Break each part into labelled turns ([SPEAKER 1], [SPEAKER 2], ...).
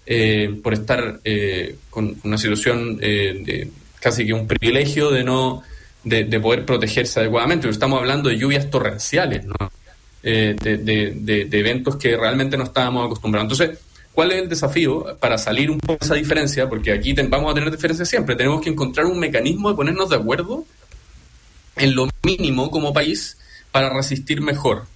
[SPEAKER 1] por estar con una situación de casi que un privilegio de poder protegerse adecuadamente. Pero estamos hablando de lluvias torrenciales, ¿no? De eventos que realmente no estábamos acostumbrados. Entonces, ¿cuál es el desafío para salir un poco de esa diferencia? Porque aquí vamos a tener diferencias siempre. Tenemos que encontrar un mecanismo de ponernos de acuerdo en lo mínimo como país para resistir mejor.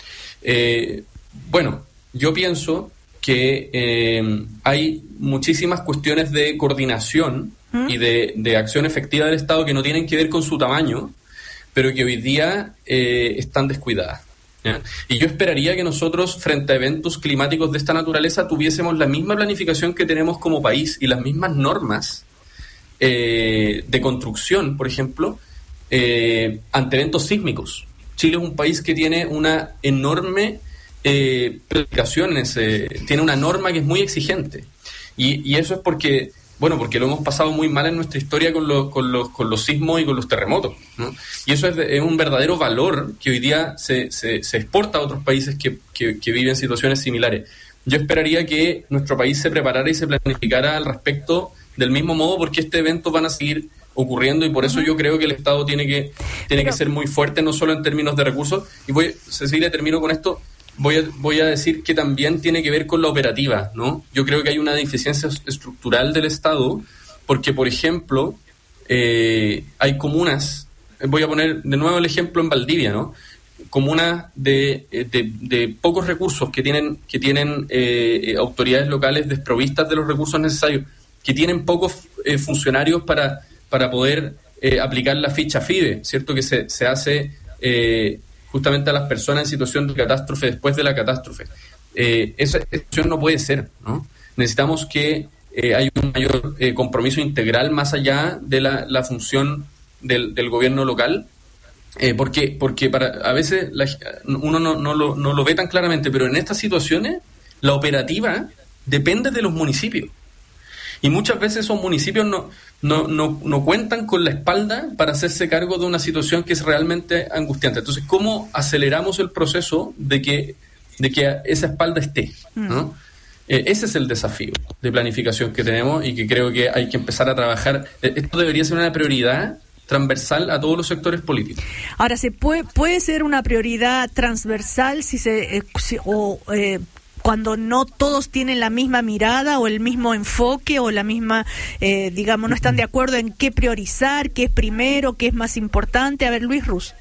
[SPEAKER 1] Bueno, yo pienso que hay muchísimas cuestiones de coordinación y de acción efectiva del Estado que no tienen que ver con su tamaño, pero que hoy día están descuidadas, ¿ya? Y yo esperaría que nosotros, frente a eventos climáticos de esta naturaleza, tuviésemos la misma planificación que tenemos como país y las mismas normas de construcción, por ejemplo, ante eventos sísmicos. Chile es un país que tiene una enorme planificación, tiene una norma que es muy exigente. Y eso es porque lo hemos pasado muy mal en nuestra historia con los sismos y con los terremotos, ¿no? Y eso es un verdadero valor que hoy día se exporta a otros países que viven situaciones similares. Yo esperaría que nuestro país se preparara y se planificara al respecto del mismo modo, porque estos eventos van a seguir ocurriendo y por eso yo creo que el Estado tiene que ser muy fuerte, no solo en términos de recursos. Y Cecilia, termino con esto. Voy a decir que también tiene que ver con la operativa, ¿no? Yo creo que hay una deficiencia estructural del Estado, porque, por ejemplo, hay comunas, voy a poner de nuevo el ejemplo en Valdivia, ¿no? Comunas de pocos recursos que tienen autoridades locales desprovistas de los recursos necesarios, que tienen pocos funcionarios para poder aplicar la ficha FIDE, ¿cierto? Que se hace justamente a las personas en situación de catástrofe después de la catástrofe. Esa situación no puede ser, ¿no? Necesitamos que haya un mayor compromiso integral más allá de la función del gobierno local, porque a veces uno no lo ve tan claramente, pero en estas situaciones la operativa depende de los municipios. Y muchas veces esos municipios no cuentan con la espalda para hacerse cargo de una situación que es realmente angustiante. Entonces, ¿cómo aceleramos el proceso de que esa espalda esté, ¿no? Ese es el desafío de planificación que tenemos y que creo que hay que empezar a trabajar. Esto debería ser una prioridad transversal a todos los sectores políticos.
[SPEAKER 2] Ahora, ¿se puede ser una prioridad transversal cuando no todos tienen la misma mirada o el mismo enfoque o la misma, no están de acuerdo en qué priorizar, qué es primero, qué es más importante? A ver, Luis Ruz.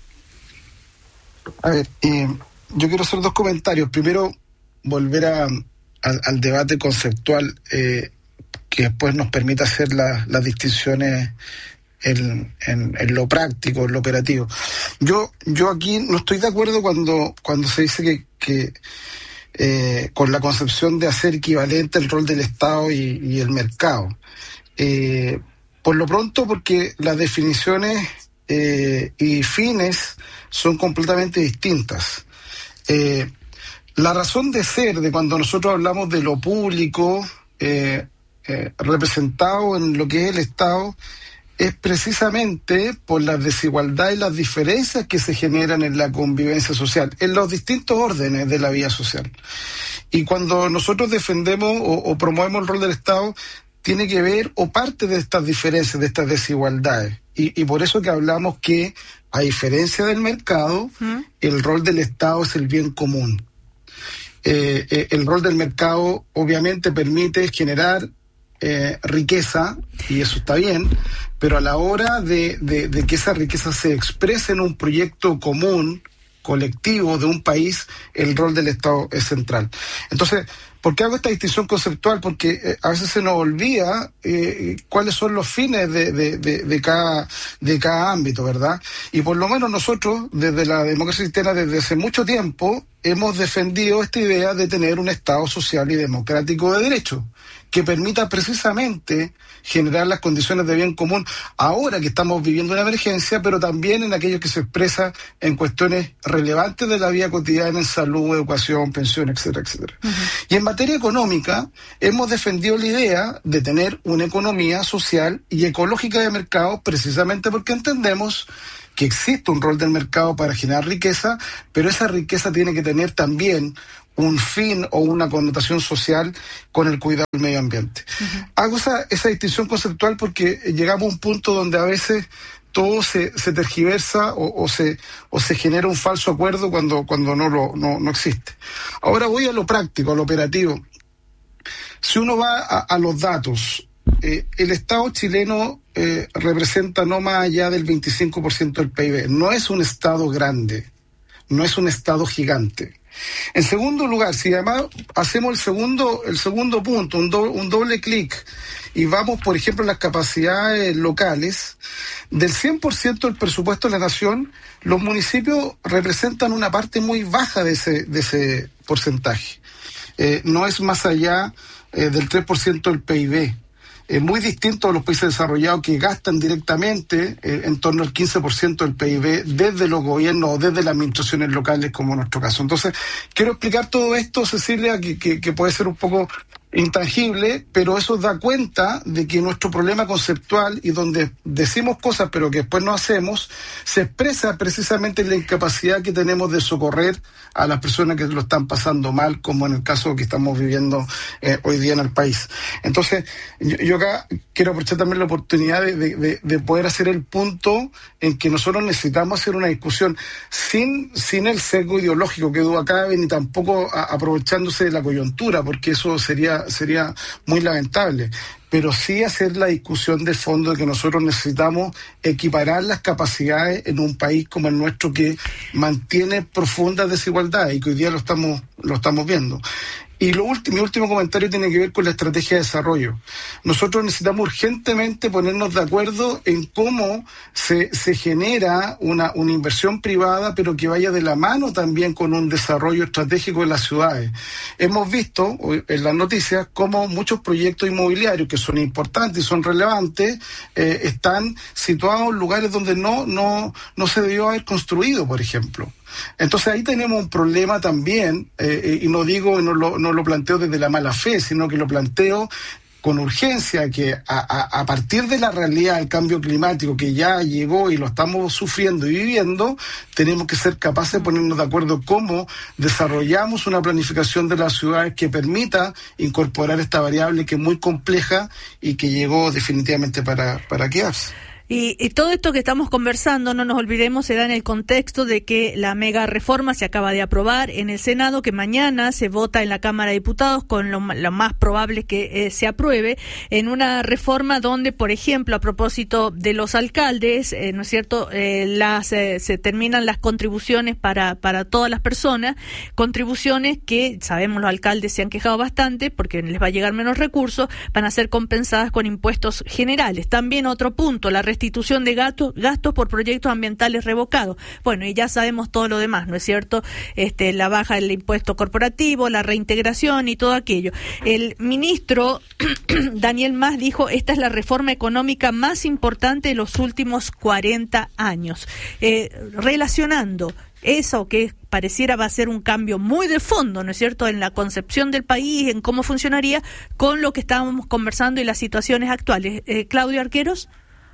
[SPEAKER 3] A ver, yo quiero hacer dos comentarios. Primero, volver al debate conceptual que después nos permita hacer las distinciones en lo práctico, en lo operativo. Yo aquí no estoy de acuerdo cuando se dice que con la concepción de hacer equivalente el rol del Estado y el mercado. Por lo pronto, porque las definiciones y fines son completamente distintas. La razón de ser de cuando nosotros hablamos de lo público representado en lo que es el Estado es precisamente por las desigualdades y las diferencias que se generan en la convivencia social, en los distintos órdenes de la vida social. Y cuando nosotros defendemos o promovemos el rol del Estado, tiene que ver o parte de estas diferencias, de estas desigualdades. Y por eso que hablamos que, a diferencia del mercado, el rol del Estado es el bien común. El rol del mercado obviamente permite generar riqueza, y eso está bien, pero a la hora de que esa riqueza se exprese en un proyecto común, colectivo de un país, el rol del Estado es central. Entonces, ¿por qué hago esta distinción conceptual? Porque a veces se nos olvida cuáles son los fines de cada ámbito, ¿verdad? Y por lo menos nosotros, desde la democracia cristiana, desde hace mucho tiempo, hemos defendido esta idea de tener un Estado social y democrático de derecho, que permita precisamente generar las condiciones de bien común ahora que estamos viviendo una emergencia, pero también en aquello que se expresa en cuestiones relevantes de la vida cotidiana, en salud, educación, pensión, etcétera, etcétera. Uh-huh. Y en materia económica, hemos defendido la idea de tener una economía social y ecológica de mercado, precisamente porque entendemos que existe un rol del mercado para generar riqueza, pero esa riqueza tiene que tener también un fin o una connotación social con el cuidado del medio ambiente. Hago esa distinción conceptual porque llegamos a un punto donde a veces todo se tergiversa o se genera un falso acuerdo cuando no existe. Ahora voy a lo práctico, a lo operativo. Si uno va a los datos, el Estado chileno representa no más allá del 25% del PIB. No es un Estado grande, no es un Estado gigante. En segundo lugar, si además hacemos el segundo punto, un doble clic, y vamos, por ejemplo, a las capacidades locales, del 100% del presupuesto de la nación, los municipios representan una parte muy baja de ese porcentaje. No es más allá del 3% del PIB. Es muy distinto a los países desarrollados que gastan directamente en torno al 15% del PIB desde los gobiernos o desde las administraciones locales, como en nuestro caso. Entonces, quiero explicar todo esto, Cecilia, que puede ser un poco intangible, pero eso da cuenta de que nuestro problema conceptual, y donde decimos cosas pero que después no hacemos, se expresa precisamente en la incapacidad que tenemos de socorrer a las personas que lo están pasando mal, como en el caso que estamos viviendo hoy día en el país. Entonces, yo acá quiero aprovechar también la oportunidad de poder hacer el punto en que nosotros necesitamos hacer una discusión sin el sesgo ideológico que duda cabe, ni tampoco aprovechándose de la coyuntura, porque eso sería muy lamentable, pero sí hacer la discusión de fondo de que nosotros necesitamos equiparar las capacidades en un país como el nuestro, que mantiene profundas desigualdades y que hoy día lo estamos viendo. Y mi último comentario tiene que ver con la estrategia de desarrollo. Nosotros necesitamos urgentemente ponernos de acuerdo en cómo se genera una inversión privada, pero que vaya de la mano también con un desarrollo estratégico de las ciudades. Hemos visto en las noticias cómo muchos proyectos inmobiliarios que son importantes y son relevantes están situados en lugares donde no se debió haber construido, por ejemplo. Entonces ahí tenemos un problema también, y no lo planteo desde la mala fe, sino que lo planteo con urgencia, que a partir de la realidad del cambio climático que ya llegó y lo estamos sufriendo y viviendo, tenemos que ser capaces de ponernos de acuerdo cómo desarrollamos una planificación de las ciudades que permita incorporar esta variable que es muy compleja y que llegó definitivamente para quedarse.
[SPEAKER 2] Y todo esto que estamos conversando, no nos olvidemos, se da en el contexto de que la mega reforma se acaba de aprobar en el Senado, que mañana se vota en la Cámara de Diputados, con lo más probable que se apruebe, en una reforma donde, por ejemplo, a propósito de los alcaldes, ¿no es cierto?, se terminan las contribuciones para todas las personas, contribuciones que, sabemos, los alcaldes se han quejado bastante porque les va a llegar menos recursos, van a ser compensadas con impuestos generales. También otro punto, la restitución de gastos por proyectos ambientales revocados. Bueno, y ya sabemos todo lo demás, ¿no es cierto? La baja del impuesto corporativo, la reintegración y todo aquello. El ministro Daniel Mas dijo: esta es la reforma económica más importante de los últimos 40 años. Relacionando eso que pareciera va a ser un cambio muy de fondo, ¿no es cierto?, en la concepción del país, en cómo funcionaría, con lo que estábamos conversando y las situaciones actuales. Claudio Arqueros.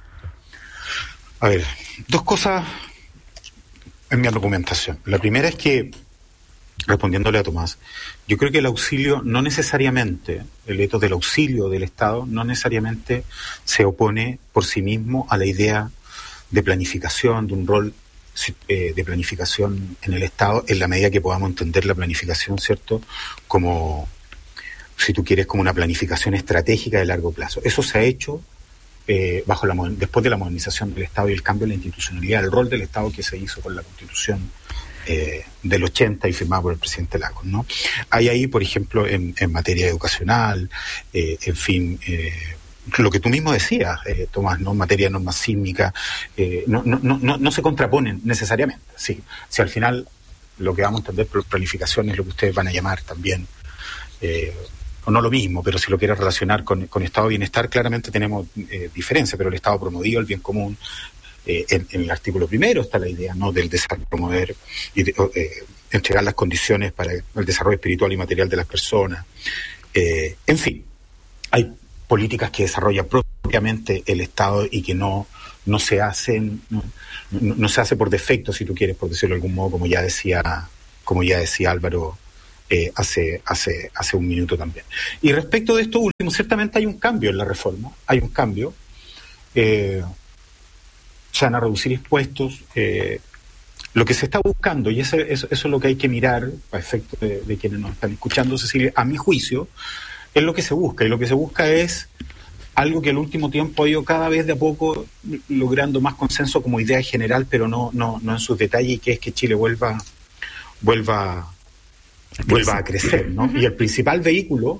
[SPEAKER 4] A ver, dos cosas en mi argumentación. La primera es que, respondiéndole a Tomás, yo creo que el auxilio no necesariamente, el hecho del auxilio del Estado no necesariamente se opone por sí mismo a la idea de planificación, de un rol de planificación en el Estado, en la medida que podamos entender la planificación, ¿cierto?, como, si tú quieres, como una planificación estratégica de largo plazo. Eso se ha hecho después de la modernización del Estado y el cambio en la institucionalidad, el rol del Estado que se hizo con la Constitución del 80 y firmada por el presidente Lagos, ¿no? Hay ahí, por ejemplo, en materia educacional, en fin, lo que tú mismo decías, Tomás, ¿no? En materia de normas sísmicas, no se contraponen necesariamente. Sí, si al final lo que vamos a entender por planificación es lo que ustedes van a llamar también, o no lo mismo, pero si lo quieres relacionar con estado de bienestar, claramente tenemos diferencias, pero el Estado promovió el bien común. En el artículo primero está la idea, ¿no?, del desarrollo, promover y entregar las condiciones para el desarrollo espiritual y material de las personas. En fin, hay políticas que desarrolla propiamente el Estado y que no se hacen, no se hace por defecto, si tú quieres, por decirlo de algún modo, como ya decía Álvaro hace un minuto también. Y respecto de esto último, ciertamente hay un cambio en la reforma, hay un cambio. Se van a reducir impuestos. Lo que se está buscando, y eso es lo que hay que mirar, para efecto de quienes nos están escuchando, Cecilia, a mi juicio, es lo que se busca. Y lo que se busca es algo que al último tiempo ha ido cada vez de a poco logrando más consenso como idea general, pero no en sus detalles, y que es que Chile vuelva a crecer, ¿no? Y el principal vehículo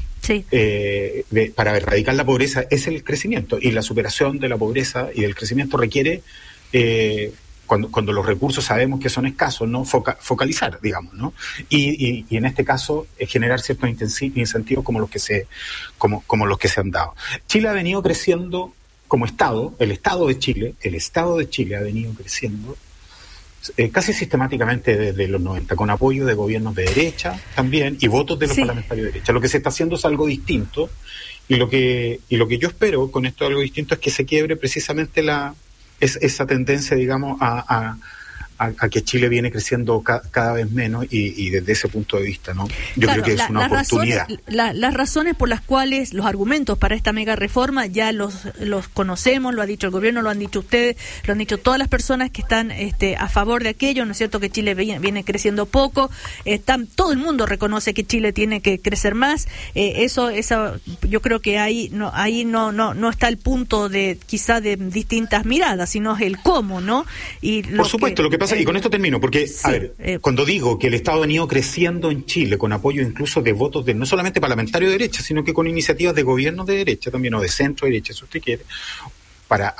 [SPEAKER 4] para erradicar la pobreza es el crecimiento, y la superación de la pobreza y del crecimiento requiere, cuando los recursos sabemos que son escasos, ¿no? Focalizar, digamos, ¿no? Y en este caso generar ciertos incentivos como los que se han dado. Chile ha venido creciendo como Estado, el Estado de Chile ha venido creciendo casi sistemáticamente desde los 90, con apoyo de gobiernos de derecha también, y votos de los parlamentarios de derecha. Lo que se está haciendo es algo distinto, y lo que yo espero con esto, algo distinto, es que se quiebre precisamente esa tendencia, digamos, a que Chile viene creciendo cada vez menos, y desde ese punto de vista, ¿no? Yo creo que es una oportunidad.
[SPEAKER 2] Las razones por las cuales, los argumentos para esta mega reforma ya los conocemos, lo ha dicho el gobierno, lo han dicho ustedes, lo han dicho todas las personas que están a favor de aquello. No es cierto que Chile viene creciendo poco, todo el mundo reconoce que Chile tiene que crecer más. Eso yo creo que ahí no está el punto de quizá de distintas miradas, sino es el cómo, ¿no? Y
[SPEAKER 4] por supuesto, lo que pasa, y con esto termino, porque, cuando digo que el Estado ha venido creciendo en Chile, con apoyo incluso de votos de no solamente parlamentarios de derecha, sino que con iniciativas de gobiernos de derecha también, o de centro derecha, si usted quiere, para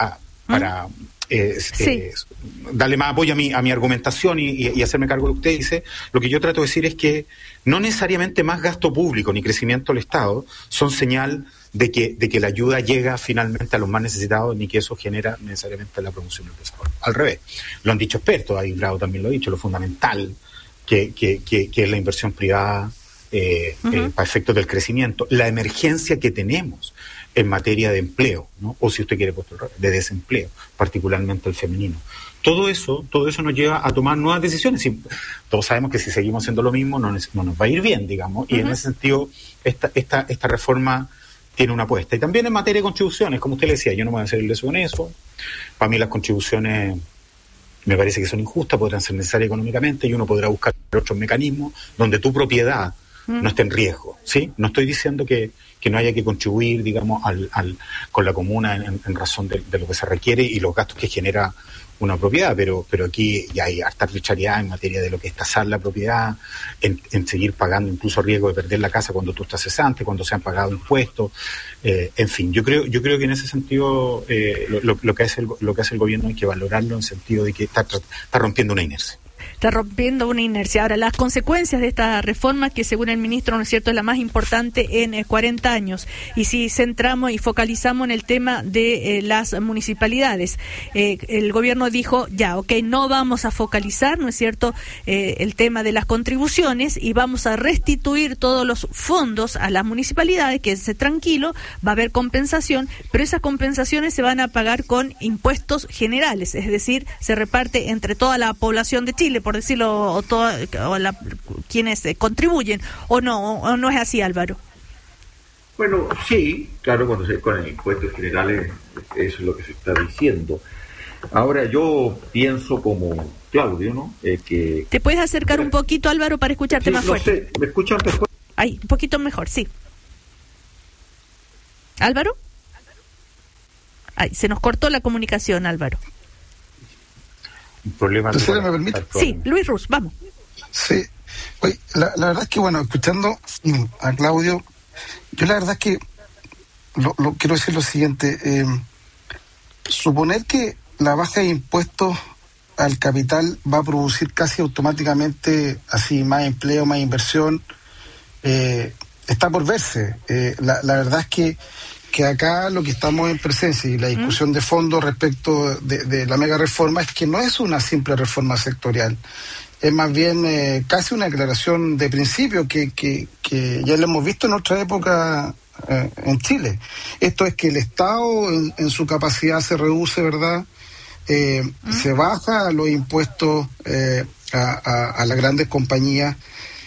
[SPEAKER 4] darle más apoyo a mi argumentación y hacerme cargo de lo que usted dice, lo que yo trato de decir es que no necesariamente más gasto público ni crecimiento del Estado son señal de que la ayuda llega finalmente a los más necesitados, ni que eso genera necesariamente la promoción del desarrollo. Al revés, lo han dicho expertos, ahí Bravo también lo ha dicho, lo fundamental que es la inversión privada para efectos del crecimiento, la emergencia que tenemos en materia de empleo, ¿no? O si usted quiere, de desempleo, particularmente el femenino. Todo eso nos lleva a tomar nuevas decisiones. Y todos sabemos que si seguimos haciendo lo mismo no nos va a ir bien, digamos, y en ese sentido esta reforma tiene una apuesta. Y también en materia de contribuciones, como usted le decía, yo no me voy a hacer el leso con eso. Para mí las contribuciones me parece que son injustas, podrán ser necesarias económicamente, y uno podrá buscar otros mecanismos donde tu propiedad no esté en riesgo, ¿sí? No estoy diciendo que no haya que contribuir, digamos, con la comuna en razón de lo que se requiere y los gastos que genera una propiedad, pero aquí ya hay harta arbitrariedad en materia de lo que es tasar la propiedad, en seguir pagando incluso riesgo de perder la casa cuando tú estás cesante, cuando se han pagado impuestos, en fin, yo creo que en ese sentido lo que hace el gobierno hay que valorarlo, en el sentido de que está rompiendo una inercia.
[SPEAKER 2] Está rompiendo una inercia. Ahora, las consecuencias de esta reforma, que según el ministro, ¿no es cierto?, es la más importante en 40 años. Y si centramos y focalizamos en el tema de las municipalidades, el gobierno dijo, no vamos a focalizar, ¿no es cierto?, el tema de las contribuciones, y vamos a restituir todos los fondos a las municipalidades, quédense tranquilo, va a haber compensación, pero esas compensaciones se van a pagar con impuestos generales, es decir, se reparte entre toda la población de Chile, por decirlo, quienes contribuyen, o no es así, Álvaro.
[SPEAKER 5] Bueno, sí, claro, cuando se con impuestos generales, eso es lo que se está diciendo. Ahora, yo pienso como Claudio, ¿no? Que
[SPEAKER 2] ¿te puedes acercar un poquito, Álvaro, para escucharte más fuerte?
[SPEAKER 5] ¿Me escuchan mejor?
[SPEAKER 2] Ahí, un poquito mejor, sí. ¿Álvaro? Ay, se nos cortó la comunicación, Álvaro.
[SPEAKER 4] Un problema.
[SPEAKER 3] ¿Me permite?
[SPEAKER 2] Sí, Luis Ruz, vamos.
[SPEAKER 3] Sí. Oye, la verdad es que, escuchando a Claudio, yo la verdad es que quiero decir lo siguiente. Suponer que la baja de impuestos al capital va a producir casi automáticamente así más empleo, más inversión, está por verse. La verdad es que acá lo que estamos en presencia y la discusión de fondo respecto de la mega reforma es que no es una simple reforma sectorial, es más bien casi una declaración de principio que ya lo hemos visto en otra época en Chile. Esto es que el Estado en su capacidad se reduce, ¿verdad? Se baja los impuestos a las grandes compañías,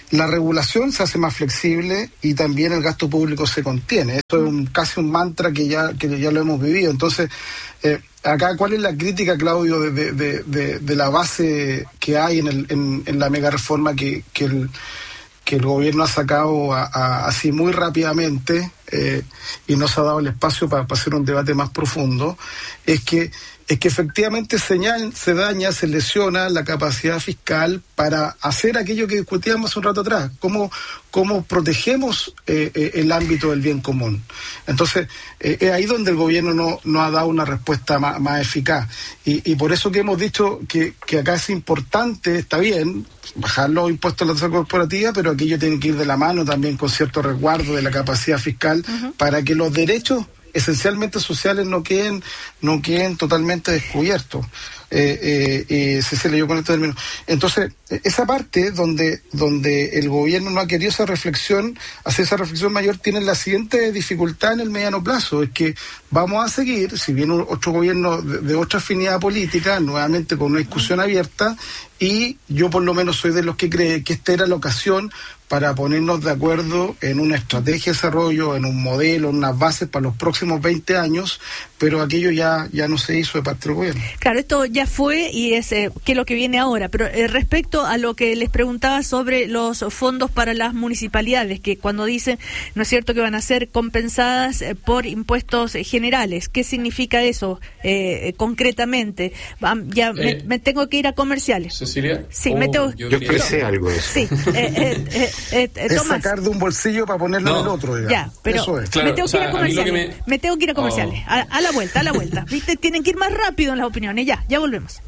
[SPEAKER 3] la regulación se hace más flexible y también el gasto público se contiene. Esto es casi un mantra que ya lo hemos vivido. Entonces, acá, ¿cuál es la crítica, Claudio, de la base que hay en la mega reforma que el gobierno ha sacado así muy rápidamente y no se ha dado el espacio para hacer un debate más profundo? Es que efectivamente se lesiona la capacidad fiscal para hacer aquello que discutíamos hace un rato atrás, cómo protegemos el ámbito del bien común. Entonces, es ahí donde el gobierno no ha dado una respuesta más eficaz. Y por eso que hemos dicho que acá es importante, está bien, bajar los impuestos a la tasa corporativa, pero aquello tiene que ir de la mano también con cierto resguardo de la capacidad fiscal para que los derechos esencialmente sociales no queden totalmente descubiertos. Se leyó con este término. Entonces, esa parte donde el gobierno no ha querido hacer esa reflexión mayor, tiene la siguiente dificultad en el mediano plazo, es que vamos a seguir, si viene otro gobierno de otra afinidad política, nuevamente con una discusión abierta, y yo por lo menos soy de los que cree que esta era la ocasión para ponernos de acuerdo en una estrategia de desarrollo, en un modelo, en unas bases para los próximos 20 años, pero aquello ya no se hizo de parte del gobierno.
[SPEAKER 2] Claro, esto ya fue y es que es lo que viene ahora, pero respecto a lo que les preguntaba sobre los fondos para las municipalidades, que cuando dicen, ¿no es cierto?, que van a ser compensadas por impuestos generales, ¿qué significa eso concretamente? Me tengo que ir a comerciales.
[SPEAKER 1] ¿Cecilia?
[SPEAKER 2] Sí, me tengo...
[SPEAKER 4] Yo expresé algo de eso.
[SPEAKER 2] Sí,
[SPEAKER 3] es sacar de un bolsillo para ponerlo en el otro, digamos.
[SPEAKER 2] Ya, pero
[SPEAKER 3] eso es.
[SPEAKER 1] Claro,
[SPEAKER 2] me tengo que ir a comerciales. Me tengo que ir a comerciales. A la vuelta. ¿Viste? Tienen que ir más rápido en las opiniones. Ya volvemos.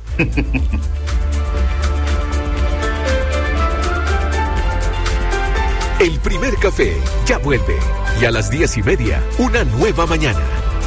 [SPEAKER 6] El primer café ya vuelve. Y a las 10:30, una nueva mañana.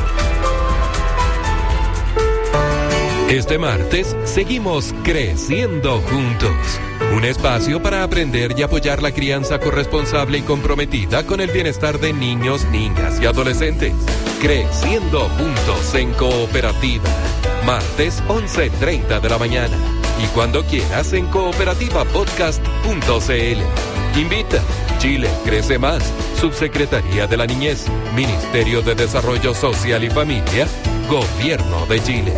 [SPEAKER 6] Este martes seguimos creciendo juntos. Un espacio para aprender y apoyar la crianza corresponsable y comprometida con el bienestar de niños, niñas y adolescentes. Creciendo juntos en cooperativa. Martes 11:30 de la mañana. Y cuando quieras en cooperativapodcast.cl. Invita. Chile crece más. Subsecretaría de la Niñez. Ministerio de Desarrollo Social y Familia. Gobierno de Chile.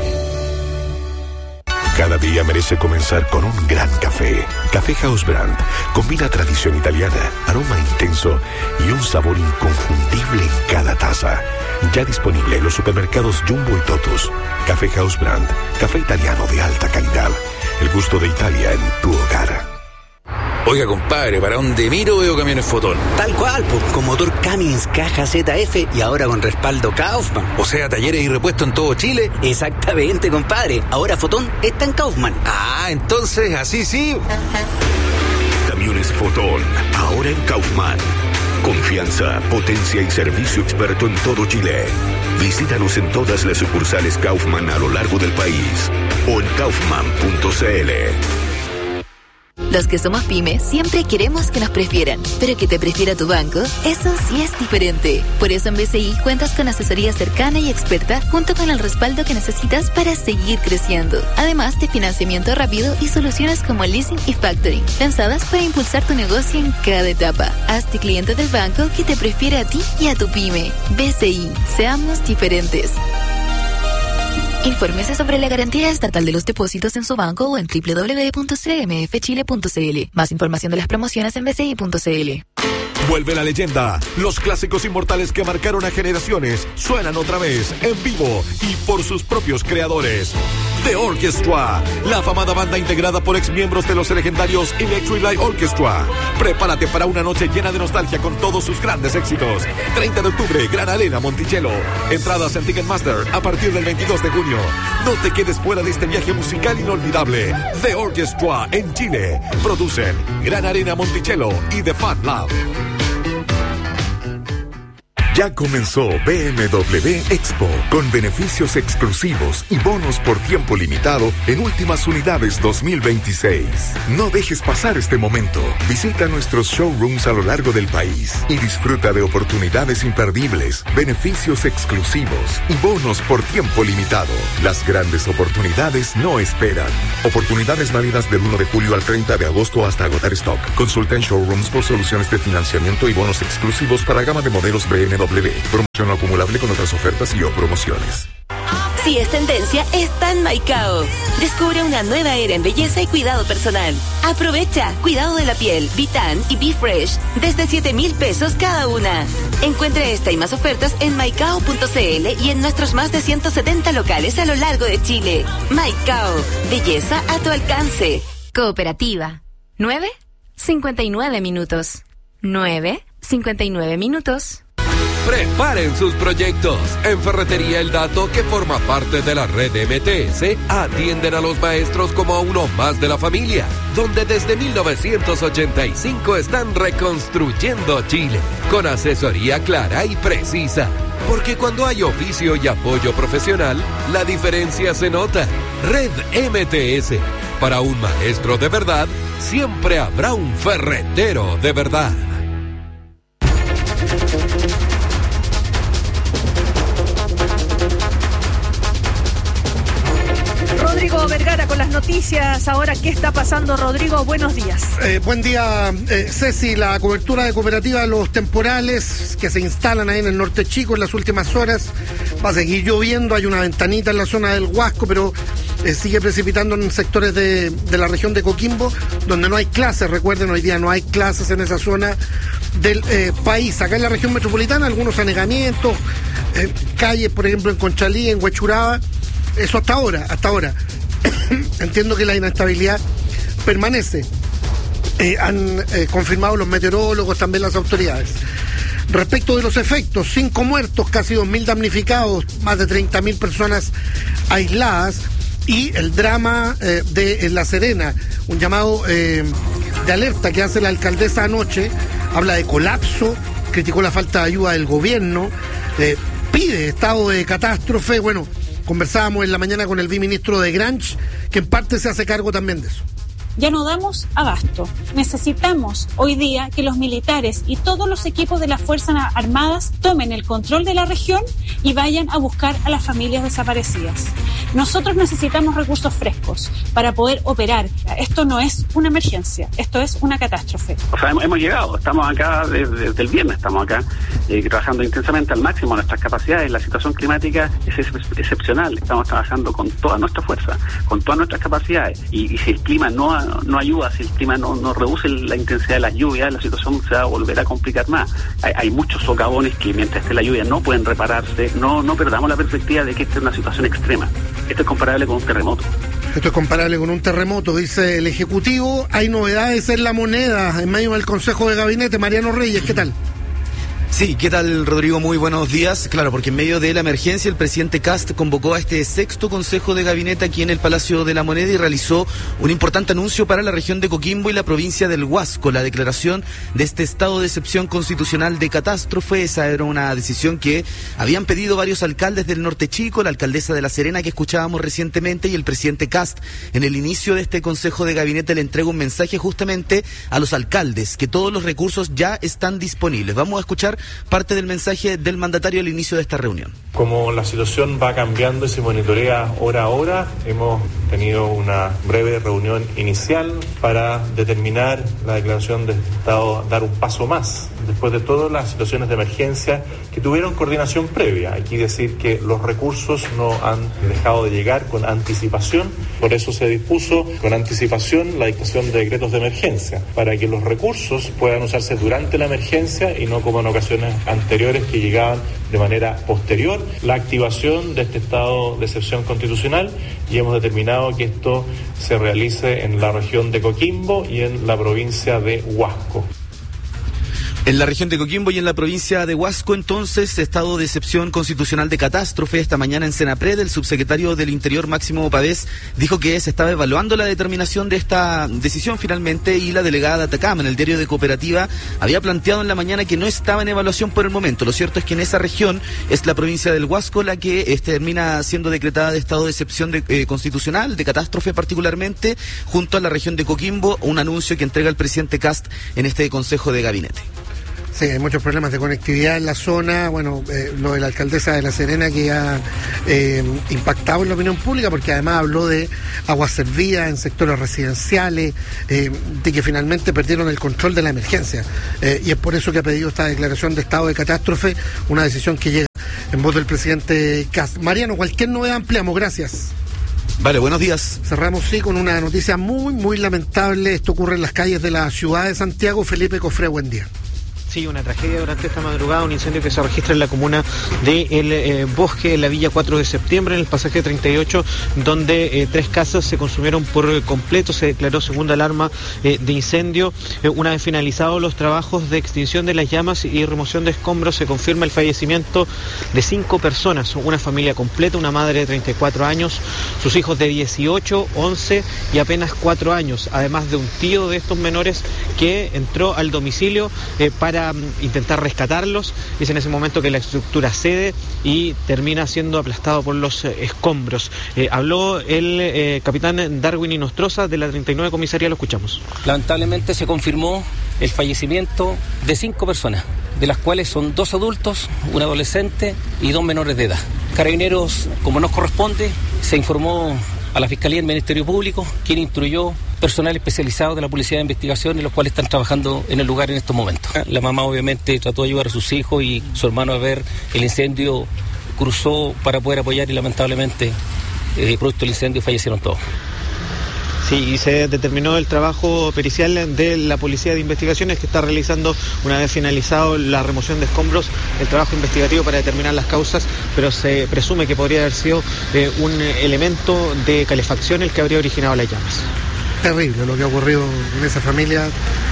[SPEAKER 6] Cada día merece comenzar con un gran café. Café House Brand combina tradición italiana, aroma intenso y un sabor inconfundible en cada taza. Ya disponible en los supermercados Jumbo y Totus. Café House Brand, café italiano de alta calidad. El gusto de Italia en tu hogar.
[SPEAKER 7] Oiga, compadre, para donde miro veo camiones Fotón.
[SPEAKER 8] Tal cual, pues, con motor Cummins caja ZF y ahora con respaldo Kaufman.
[SPEAKER 7] O sea, talleres y repuestos en todo Chile.
[SPEAKER 8] Exactamente, compadre. Ahora Fotón está en Kaufman.
[SPEAKER 7] Ah, entonces, así sí.
[SPEAKER 6] Camiones Fotón, ahora en Kaufman. Confianza, potencia y servicio experto en todo Chile. Visítanos en todas las sucursales Kaufman a lo largo del país o en kaufman.cl.
[SPEAKER 9] Los que somos pymes siempre queremos que nos prefieran, pero que te prefiera tu banco, eso sí es diferente. Por eso en BCI cuentas con asesoría cercana y experta junto con el respaldo que necesitas para seguir creciendo. Además de financiamiento rápido y soluciones como leasing y factoring, pensadas para impulsar tu negocio en cada etapa. Hazte cliente del banco que te prefiere a ti y a tu pyme. BCI, seamos diferentes. Infórmese sobre la garantía estatal de los depósitos en su banco o en www.cmfchile.cl. Más información de las promociones en bci.cl.
[SPEAKER 6] Vuelve la leyenda. Los clásicos inmortales que marcaron a generaciones suenan otra vez, en vivo y por sus propios creadores. The Orchestra, la afamada banda integrada por exmiembros de los legendarios Electric Light Orchestra. Prepárate para una noche llena de nostalgia con todos sus grandes éxitos. 30 de octubre, Gran Arena, Monticello. Entradas en Ticketmaster a partir del 22 de junio. No te quedes fuera de este viaje musical inolvidable. The Orchestra en Chile. Producen Gran Arena, Monticello y The Fan Lab. Ya comenzó BMW Expo, con beneficios exclusivos y bonos por tiempo limitado en últimas unidades 2026. No dejes pasar este momento. Visita nuestros showrooms a lo largo del país y disfruta de oportunidades imperdibles, beneficios exclusivos y bonos por tiempo limitado. Las grandes oportunidades no esperan. Oportunidades válidas del 1 de julio al 30 de agosto hasta agotar stock. Consulta en showrooms por soluciones de financiamiento y bonos exclusivos para gama de modelos BMW. Promoción no acumulable con otras ofertas y o promociones.
[SPEAKER 10] Si es tendencia, está en Maicao. Descubre una nueva era en belleza y cuidado personal. Aprovecha cuidado de la piel, Vitan y Be Fresh desde 7,000 pesos cada una. Encuentre esta y más ofertas en maicao.cl y en nuestros más de 170 locales a lo largo de Chile. Maicao, belleza a tu alcance.
[SPEAKER 9] Cooperativa. 9:59 minutos. 9:59 minutos.
[SPEAKER 11] Preparen sus proyectos. En Ferretería El Dato, que forma parte de la red MTS, atienden a los maestros como a uno más de la familia, donde desde 1985 están reconstruyendo Chile, con asesoría clara y precisa. Porque cuando hay oficio y apoyo profesional, la diferencia se nota. Red MTS. Para un maestro de verdad, siempre habrá un ferretero de verdad.
[SPEAKER 2] Rodrigo Vergara con las noticias. Ahora, ¿qué está pasando, Rodrigo? Buenos días.
[SPEAKER 12] Buen día, Ceci. La cobertura de cooperativa, los temporales que se instalan ahí en el norte chico en las últimas horas. Va a seguir lloviendo, hay una ventanita en la zona del Huasco, pero sigue precipitando en sectores de la región de Coquimbo, donde no hay clases. Recuerden, hoy día no hay clases en esa zona del país. Acá en la región metropolitana, algunos anegamientos, calles, por ejemplo, en Conchalí, en Huechuraba. Eso hasta ahora. Entiendo que la inestabilidad permanece. Han confirmado los meteorólogos, también las autoridades. Respecto de los efectos, 5 muertos, casi 2.000 damnificados, más de 30.000 personas aisladas, y el drama de La Serena, un llamado de alerta que hace la alcaldesa anoche, habla de colapso, criticó la falta de ayuda del gobierno, pide estado de catástrofe. Bueno, conversábamos en la mañana con el viceministro de Granch, que en parte se hace cargo también de eso.
[SPEAKER 13] Ya no damos abasto. Necesitamos hoy día que los militares y todos los equipos de las Fuerzas Armadas tomen el control de la región y vayan a buscar a las familias desaparecidas. Nosotros necesitamos recursos frescos para poder operar. Esto no es una emergencia, esto es una catástrofe.
[SPEAKER 14] O sea, hemos llegado, estamos acá desde el viernes, estamos acá trabajando intensamente al máximo nuestras capacidades. La situación climática es excepcional, estamos trabajando con toda nuestra fuerza, con todas nuestras capacidades, y si el clima no ayuda, si el clima no reduce la intensidad de las lluvias, la situación se va a volver a complicar más. Hay muchos socavones que mientras esté la lluvia no pueden repararse. No perdamos la perspectiva de que esta es una situación extrema. Esto es comparable con un terremoto.
[SPEAKER 12] Esto es comparable con un terremoto, dice el Ejecutivo. Hay novedades en La Moneda, en medio del Consejo de Gabinete. Mariano Reyes, ¿qué tal?
[SPEAKER 15] Sí, ¿qué tal, Rodrigo? Muy buenos días. Claro, porque en medio de la emergencia el presidente Kast convocó a este sexto Consejo de Gabinete aquí en el Palacio de la Moneda y realizó un importante anuncio para la región de Coquimbo y la provincia del Huasco, la declaración de este estado de excepción constitucional de catástrofe. Esa era una decisión que habían pedido varios alcaldes del norte chico, la alcaldesa de La Serena que escuchábamos recientemente, y el presidente Kast en el inicio de este Consejo de Gabinete le entrega un mensaje justamente a los alcaldes, que todos los recursos ya están disponibles. Vamos a escuchar parte del mensaje del mandatario al inicio de esta reunión.
[SPEAKER 16] Como la situación va cambiando y se monitorea hora a hora, hemos tenido una breve reunión inicial para determinar la declaración de estado, dar un paso más, después de todas las situaciones de emergencia que tuvieron coordinación previa. Hay que decir que los recursos no han dejado de llegar con anticipación, por eso se dispuso con anticipación la dictación de decretos de emergencia, para que los recursos puedan usarse durante la emergencia y no como en ocasiones anteriores que llegaban de manera posterior la activación de este estado de excepción constitucional, y hemos determinado que esto se realice en la región de Coquimbo y en la provincia de Huasco.
[SPEAKER 15] En la región de Coquimbo y en la provincia de Huasco, entonces, estado de excepción constitucional de catástrofe. Esta mañana en Senapred, el subsecretario del Interior, Máximo Pavés, dijo que se estaba evaluando la determinación de esta decisión finalmente, y la delegada de Atacama en el diario de Cooperativa había planteado en la mañana que no estaba en evaluación por el momento. Lo cierto es que en esa región es la provincia del Huasco la que termina siendo decretada de estado de excepción constitucional, de catástrofe particularmente, junto a la región de Coquimbo, un anuncio que entrega el presidente Kast en este Consejo de Gabinete.
[SPEAKER 12] Sí, hay muchos problemas de conectividad en la zona. Bueno, lo de la alcaldesa de La Serena, que ha impactado en la opinión pública, porque además habló de aguas servidas en sectores residenciales, de que finalmente perdieron el control de la emergencia. Y es por eso que ha pedido esta declaración de estado de catástrofe, una decisión que llega en voz del presidente Kast. Mariano, cualquier novedad ampliamos. Gracias.
[SPEAKER 15] Vale, buenos días.
[SPEAKER 12] Cerramos, sí, con una noticia muy lamentable. Esto ocurre en las calles de la ciudad de Santiago. Felipe Cofré, buen día.
[SPEAKER 17] Sí, una tragedia durante esta madrugada, un incendio que se registra en la comuna de El Bosque, en la Villa 4 de Septiembre, en el pasaje 38, donde 3 casas se consumieron por completo. Se declaró segunda alarma de incendio. Una vez finalizados los trabajos de extinción de las llamas y remoción de escombros, se confirma el fallecimiento de 5 personas, una familia completa, una madre de 34 años, sus hijos de 18, 11 y apenas 4 años, además de un tío de estos menores que entró al domicilio para intentar rescatarlos. Es en ese momento que la estructura cede y termina siendo aplastado por los escombros. Habló el capitán Darwin Inostroza de la 39 Comisaría, lo escuchamos.
[SPEAKER 18] Lamentablemente se confirmó el fallecimiento de 5 personas, de las cuales son 2 adultos, un adolescente y 2 menores de edad. Carabineros, como nos corresponde, se informó a la Fiscalía del Ministerio Público, quien instruyó personal especializado de la Policía de Investigación, los cuales están trabajando en el lugar en estos momentos. La mamá obviamente trató de ayudar a sus hijos y su hermano, a ver el incendio, cruzó para poder apoyar y lamentablemente, producto del incendio, fallecieron todos.
[SPEAKER 17] Sí, y se determinó el trabajo pericial de la Policía de Investigaciones, que está realizando, una vez finalizado la remoción de escombros, el trabajo investigativo para determinar las causas, pero se presume que podría haber sido un elemento de calefacción el que habría originado las llamas.
[SPEAKER 12] Terrible lo que ha ocurrido en esa familia.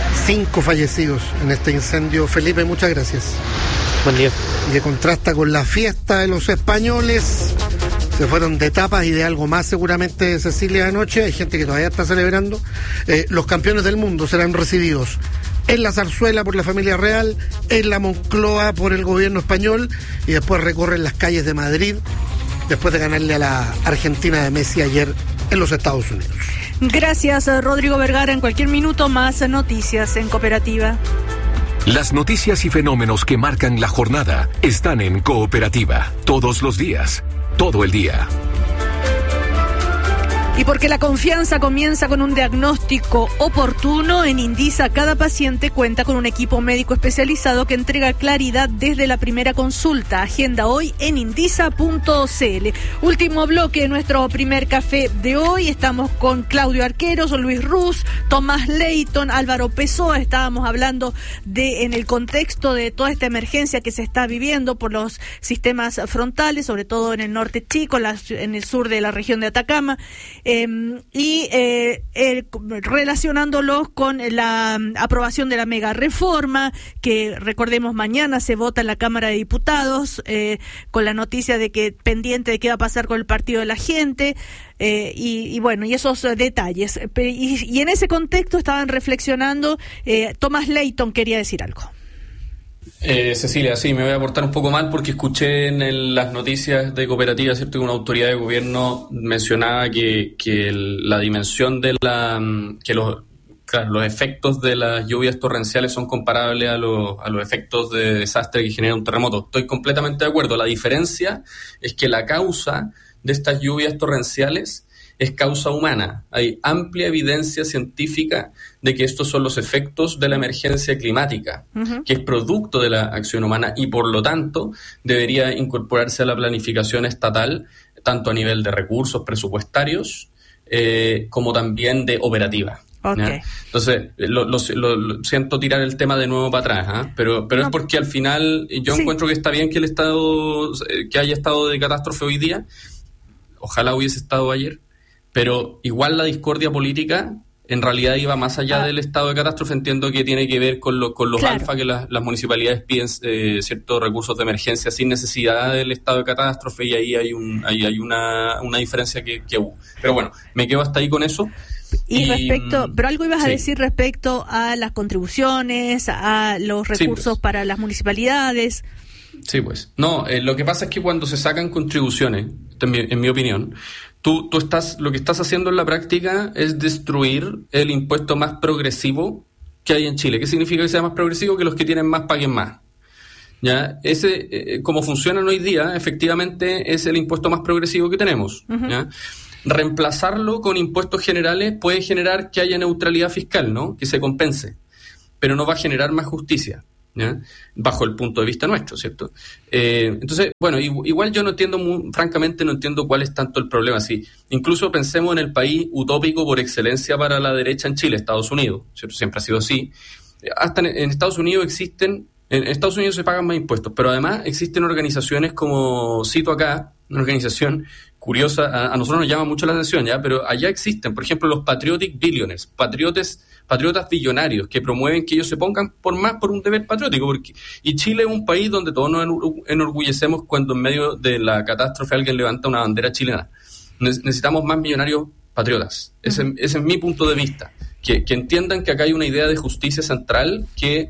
[SPEAKER 12] 5 fallecidos en este incendio. Felipe, muchas gracias.
[SPEAKER 17] Buen día.
[SPEAKER 12] Y que contrasta con la fiesta de los españoles. Se fueron de tapas y de algo más seguramente, Cecilia, anoche. Hay gente que todavía está celebrando. Los campeones del mundo serán recibidos en la Zarzuela por la familia real, en la Moncloa por el gobierno español, y después recorren las calles de Madrid después de ganarle a la Argentina de Messi ayer en los Estados Unidos.
[SPEAKER 2] Gracias, Rodrigo Vergara. En cualquier minuto más noticias en Cooperativa.
[SPEAKER 6] Las noticias y fenómenos que marcan la jornada están en Cooperativa, todos los días, todo el día.
[SPEAKER 2] Y porque la confianza comienza con un diagnóstico oportuno, en Indisa cada paciente cuenta con un equipo médico especializado que entrega claridad desde la primera consulta. Agenda hoy en indisa.cl. Último bloque de nuestro primer café de hoy. Estamos con Claudio Arqueros, Luis Ruz, Tomás Leighton, Álvaro Pessoa. Estábamos hablando en el contexto de toda esta emergencia que se está viviendo por los sistemas frontales, sobre todo en el norte chico, en el sur de la región de Atacama. Relacionándolos con la aprobación de la mega reforma, que recordemos mañana se vota en la Cámara de Diputados, con la noticia de que pendiente de qué va a pasar con el Partido de la Gente, y bueno, y esos detalles. Y en ese contexto estaban reflexionando. Tomás Leighton quería decir algo.
[SPEAKER 1] Cecilia, sí, me voy a portar un poco mal porque escuché en las noticias de Cooperativa, ¿cierto?, que una autoridad de gobierno mencionaba que la dimensión de los efectos de las lluvias torrenciales son comparables a los efectos de desastre que genera un terremoto. Estoy completamente de acuerdo. La diferencia es que la causa de estas lluvias torrenciales es causa humana. Hay amplia evidencia científica de que estos son los efectos de la emergencia climática, que es producto de la acción humana y por lo tanto debería incorporarse a la planificación estatal, tanto a nivel de recursos presupuestarios como también de operativa. Okay. Entonces, lo siento tirar el tema de nuevo para atrás, pero no, es porque al final yo encuentro que está bien que el Estado, que haya estado de catástrofe hoy día. Ojalá hubiese estado ayer. Pero igual la discordia política en realidad iba más allá del estado de catástrofe. Entiendo que tiene que ver con los alfa que las municipalidades piden ciertos recursos de emergencia sin necesidad del estado de catástrofe, y ahí hay una diferencia que hubo. Pero bueno, me quedo hasta ahí con eso.
[SPEAKER 2] Y respecto, pero algo ibas a decir respecto a las contribuciones, a los recursos para las municipalidades.
[SPEAKER 1] Sí, pues. No, lo que pasa es que cuando se sacan contribuciones, en mi opinión, tú lo que estás haciendo en la práctica es destruir el impuesto más progresivo que hay en Chile. ¿Qué significa que sea más progresivo? Que los que tienen más paguen más. ¿Ya? Como funcionan hoy día, efectivamente es el impuesto más progresivo que tenemos. ¿Ya? Reemplazarlo con impuestos generales puede generar que haya neutralidad fiscal, ¿no? Que se compense, pero no va a generar más justicia, ¿ya? Bajo el punto de vista nuestro, ¿cierto? Entonces, bueno, igual yo no entiendo, francamente no entiendo cuál es tanto el problema. Sí, incluso pensemos en el país utópico por excelencia para la derecha en Chile, Estados Unidos, ¿cierto? Siempre ha sido así. Hasta en Estados Unidos en Estados Unidos se pagan más impuestos, pero además existen organizaciones como, cito acá, una organización curiosa, a nosotros nos llama mucho la atención, ¿ya? Pero allá existen, por ejemplo, los Patriotic Billionaires, patriotas billonarios, que promueven que ellos se pongan por un deber patriótico, y Chile es un país donde todos nos enorgullecemos cuando en medio de la catástrofe alguien levanta una bandera chilena. Necesitamos más millonarios patriotas. Ese es mi punto de vista. Que entiendan que acá hay una idea de justicia central que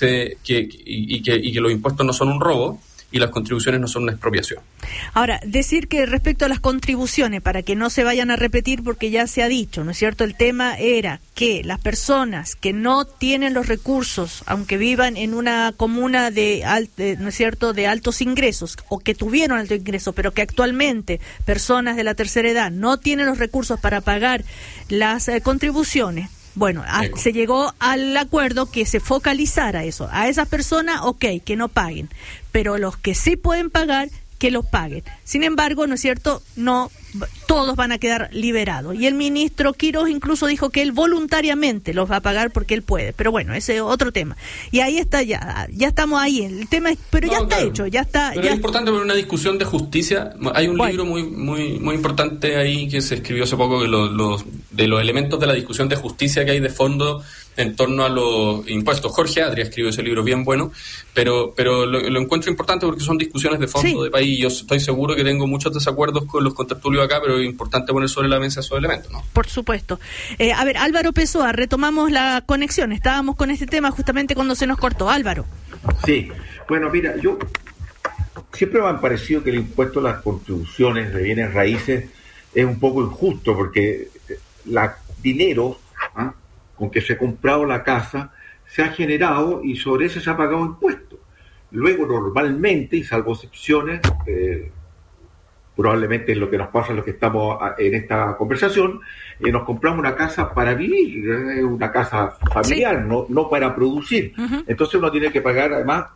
[SPEAKER 1] los impuestos no son un robo y las contribuciones no son una expropiación.
[SPEAKER 2] Ahora, decir que respecto a las contribuciones, para que no se vayan a repetir porque ya se ha dicho, ¿no es cierto? El tema era que las personas que no tienen los recursos, aunque vivan en una comuna ¿no es cierto?, de altos ingresos, o que tuvieron altos ingresos, pero que actualmente personas de la tercera edad no tienen los recursos para pagar las contribuciones. Bueno, se llegó al acuerdo que se focalizara eso. A esas personas, que no paguen, pero los que sí pueden pagar, que los paguen. Sin embargo, ¿no es cierto?, no todos van a quedar liberados. Y el ministro Quiroz incluso dijo que él voluntariamente los va a pagar porque él puede. Pero bueno, ese es otro tema. Y ahí está, ya estamos ahí. El tema es, pero ya está hecho, ya está.
[SPEAKER 1] Pero es importante ver una discusión de justicia. Hay un libro muy importante ahí que se escribió hace poco, de los elementos de la discusión de justicia que hay de fondo en torno a los impuestos. Jorge Adria escribió ese libro, bien bueno, pero lo encuentro importante porque son discusiones de fondo de país. Yo estoy seguro que tengo muchos desacuerdos con los contertulios acá, pero es importante poner sobre la mesa esos elementos, ¿no?
[SPEAKER 2] Por supuesto. A ver, Álvaro Pessoa, retomamos la conexión. Estábamos con este tema justamente cuando se nos cortó. Álvaro.
[SPEAKER 5] Sí, bueno, mira, yo siempre me ha parecido que el impuesto a las contribuciones de bienes raíces es un poco injusto, porque dinero con que se ha comprado la casa se ha generado y sobre eso se ha pagado impuestos. Luego, normalmente, y salvo excepciones, probablemente es lo que nos pasa a los que estamos en esta conversación, nos compramos una casa para vivir, una casa familiar, no para producir. Entonces uno tiene que pagar además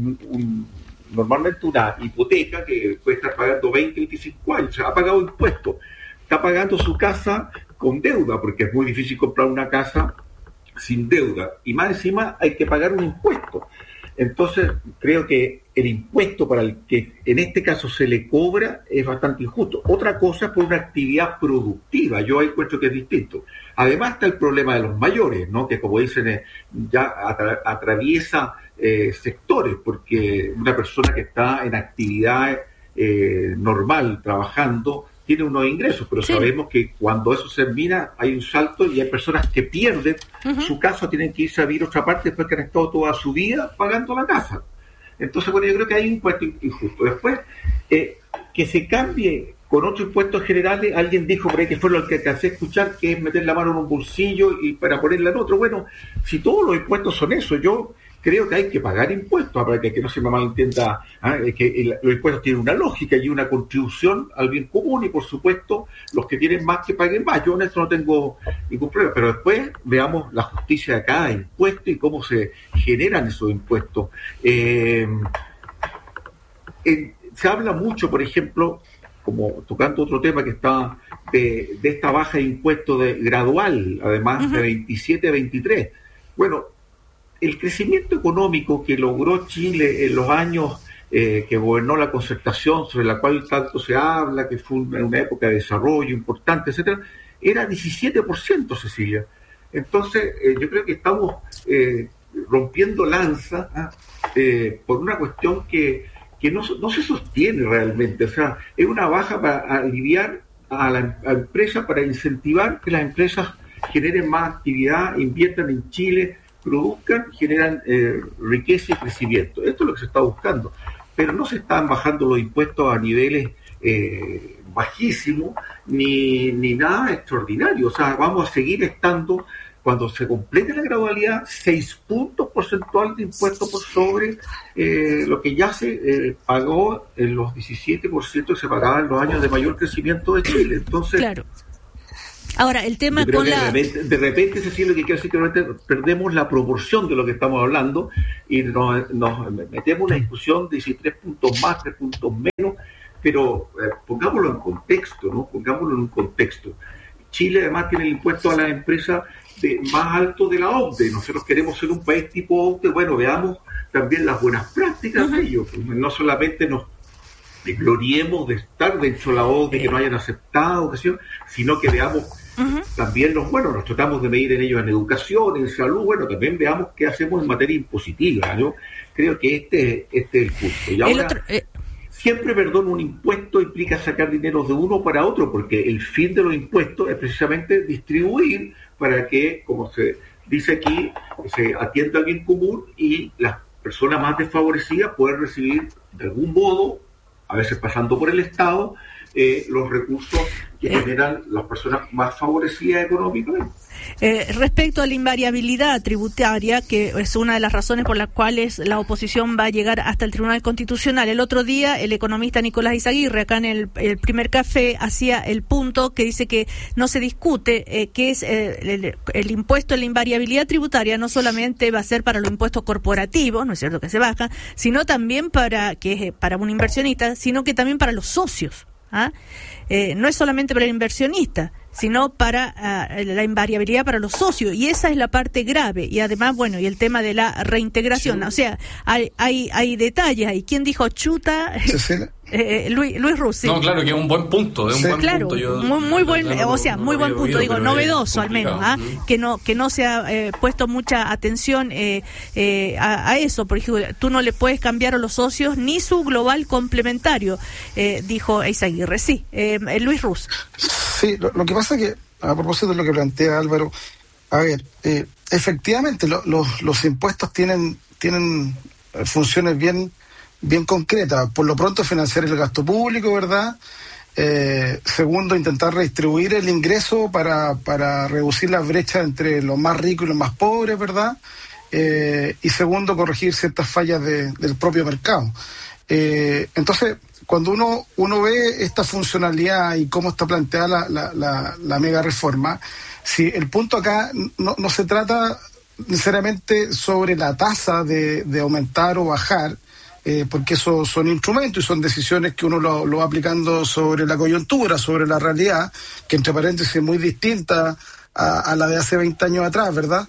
[SPEAKER 5] normalmente una hipoteca que puede estar pagando 20, 25 años, o sea, ha pagado impuestos, está pagando su casa con deuda, porque es muy difícil comprar una casa sin deuda, y más encima hay que pagar un impuesto. Entonces creo que el impuesto para el que en este caso se le cobra es bastante injusto. Otra cosa es por una actividad productiva, yo encuentro que es distinto. Además está el problema de los mayores, ¿no?, que como dicen ya atraviesa sectores, porque una persona que está en actividad normal, trabajando, tiene unos ingresos, pero sabemos que cuando eso se termina hay un salto y hay personas que pierden su casa, tienen que irse a vivir a otra parte después que han estado toda su vida pagando la casa. Entonces, bueno, yo creo que hay un impuesto injusto. Después, que se cambie con otros impuestos generales, alguien dijo por ahí, que fue lo que alcancé a escuchar, que es meter la mano en un bolsillo y para ponerla en otro. Bueno, si todos los impuestos son eso, yo creo que hay que pagar impuestos, para que no se me malentienda, que los impuestos tienen una lógica y una contribución al bien común, y por supuesto los que tienen más que paguen más. Yo en esto no tengo ningún problema, pero después veamos la justicia de cada impuesto y cómo se generan esos impuestos. Se habla mucho, por ejemplo, como tocando otro tema que está de esta baja de impuestos gradual, además de 27 a 23. Bueno, el crecimiento económico que logró Chile en los años que gobernó la concertación, sobre la cual tanto se habla, que fue una época de desarrollo importante, etcétera, era 17%, Cecilia. Entonces, yo creo que estamos rompiendo lanza por una cuestión que no se sostiene realmente. O sea, es una baja para aliviar a la empresa, para incentivar que las empresas generen más actividad, inviertan en Chile, produzcan, generan riqueza y crecimiento. Esto es lo que se está buscando. Pero no se están bajando los impuestos a niveles bajísimos ni nada extraordinario. O sea, vamos a seguir estando, cuando se complete la gradualidad, 6 puntos porcentuales de impuestos por sobre lo que ya se pagó en los 17% que se pagaba en los años de mayor crecimiento de Chile. Entonces,
[SPEAKER 2] claro. Ahora, el tema con
[SPEAKER 5] de repente se siente que quiere decir que perdemos la proporción de lo que estamos hablando y nos metemos en una discusión de si 3 puntos más, 3 puntos menos, pero pongámoslo en contexto, ¿no? Pongámoslo en un contexto. Chile además tiene el impuesto a las empresas más alto de la OCDE. Nosotros queremos ser un país tipo OCDE. Bueno, veamos también las buenas prácticas de ellos. No solamente nos gloriemos de estar dentro de la OCDE, que no hayan aceptado, sino que veamos también nos tratamos de medir en ellos en educación, en salud. Bueno, también veamos qué hacemos en materia impositiva. Yo creo que este es el punto. Y ahora, siempre, un impuesto implica sacar dinero de uno para otro, porque el fin de los impuestos es precisamente distribuir para que, como se dice aquí, se atienda al bien común y las personas más desfavorecidas pueden recibir de algún modo, a veces pasando por el Estado, los recursos que generan las personas más favorecidas económicamente.
[SPEAKER 2] Respecto a la invariabilidad tributaria, que es una de las razones por las cuales la oposición va a llegar hasta el Tribunal Constitucional. El otro día, el economista Nicolás Izaguirre, acá en el primer café, hacía el punto que dice que no se discute que es el impuesto en la invariabilidad tributaria no solamente va a ser para los impuestos corporativos, no es cierto que se bajan, sino también para un inversionista, sino que también para los socios. No es solamente para el inversionista, sino para la invariabilidad para los socios, y esa es la parte grave. Y además, y el tema de la reintegración, sí. O sea, hay detalles ahí. ¿Quién dijo chuta? Luis Rus.
[SPEAKER 1] No, claro, que es un buen punto,
[SPEAKER 2] muy buen punto, digo, novedoso al menos, que no se ha puesto mucha atención a eso, por ejemplo, tú no le puedes cambiar a los socios ni su global complementario, dijo Izaguirre. Sí, Luis Rus.
[SPEAKER 3] Sí, lo que pasa es que, a propósito de lo que plantea Álvaro, efectivamente los impuestos tienen funciones bien concretas. Por lo pronto, financiar el gasto público, ¿verdad? Segundo, intentar redistribuir el ingreso para reducir las brechas entre los más ricos y los más pobres, ¿verdad? Y segundo, corregir ciertas fallas del propio mercado. Entonces, cuando uno ve esta funcionalidad y cómo está planteada la mega reforma, si el punto acá no se trata necesariamente sobre la tasa de aumentar o bajar, porque esos son instrumentos y son decisiones que uno lo va aplicando sobre la coyuntura, sobre la realidad, que entre paréntesis es muy distinta a la de hace 20 años atrás, ¿verdad?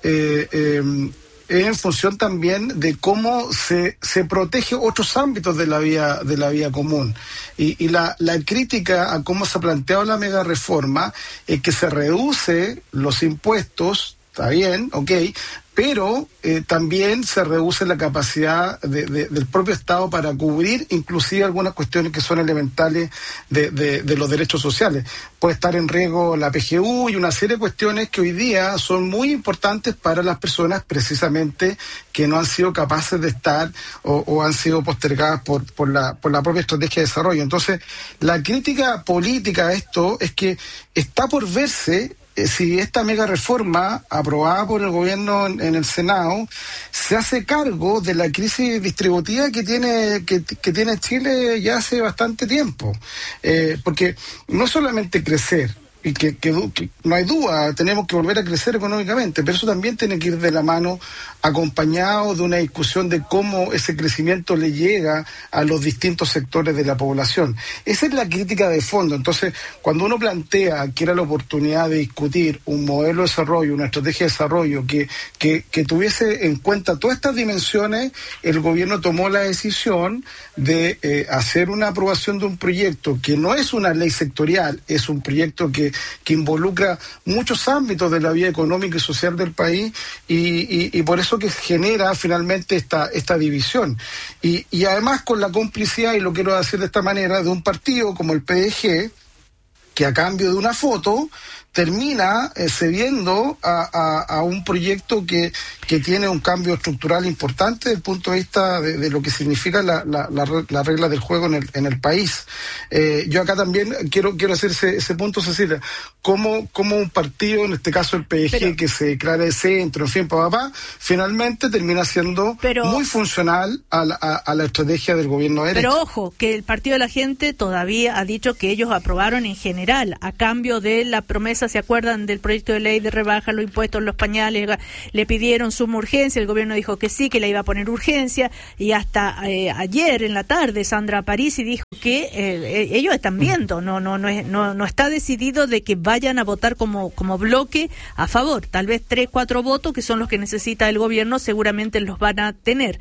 [SPEAKER 3] En función también de cómo se protege otros ámbitos de la vía común. Y la crítica a cómo se ha planteado la mega reforma es que se reduce los impuestos, está bien, pero también se reduce la capacidad del propio Estado para cubrir inclusive algunas cuestiones que son elementales de los derechos sociales. Puede estar en riesgo la PGU y una serie de cuestiones que hoy día son muy importantes para las personas precisamente que no han sido capaces de estar o han sido postergadas por la propia estrategia de desarrollo. Entonces, la crítica política a esto es que está por verse si esta mega reforma aprobada por el gobierno en el Senado se hace cargo de la crisis distributiva que tiene Chile ya hace bastante tiempo, porque no solamente crecer, y que no hay duda, tenemos que volver a crecer económicamente, pero eso también tiene que ir de la mano acompañado de una discusión de cómo ese crecimiento le llega a los distintos sectores de la población. Esa es la crítica de fondo. Entonces, cuando uno plantea que era la oportunidad de discutir un modelo de desarrollo, una estrategia de desarrollo que tuviese en cuenta todas estas dimensiones, el gobierno tomó la decisión de hacer una aprobación de un proyecto que no es una ley sectorial, es un proyecto que involucra muchos ámbitos de la vida económica y social del país, y por eso que genera finalmente esta división. Y además con la complicidad, y lo quiero decir de esta manera, de un partido como el PDG, que a cambio de una foto termina cediendo a un proyecto que tiene un cambio estructural importante desde el punto de vista de lo que significa la regla del juego en el país. Yo acá también quiero hacer ese punto, Cecilia, como un partido, en este caso el PDG, que se declara de centro, en fin, finalmente termina siendo muy funcional a la estrategia del gobierno de derecha.
[SPEAKER 2] Pero ojo, que el Partido de la Gente todavía ha dicho que ellos aprobaron en general, a cambio de la promesa, ¿se acuerdan del proyecto de ley de rebaja los impuestos, los pañales? Le pidieron suma urgencia, el gobierno dijo que sí, que le iba a poner urgencia, y hasta ayer en la tarde Sandra Parisi dijo que ellos están viendo, no está decidido de que vayan a votar como bloque a favor. Tal vez 3-4 votos, que son los que necesita el gobierno, seguramente los van a tener.